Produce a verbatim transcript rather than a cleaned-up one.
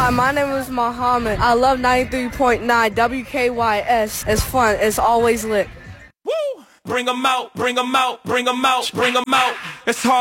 Hi, my name is Muhammad. I love ninety-three point nine W K Y S. It's fun. It's always lit. Woo! Bring 'em out, bring 'em out, bring 'em out, bring 'em out. It's hard.